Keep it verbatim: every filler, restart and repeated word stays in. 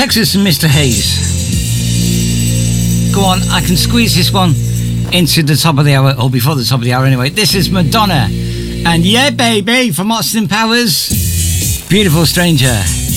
Texas and Mister Hayes. Go on, I can squeeze this one into the top of the hour, or before the top of the hour anyway. This is Madonna and Yeah Baby from Austin Powers. Beautiful Stranger.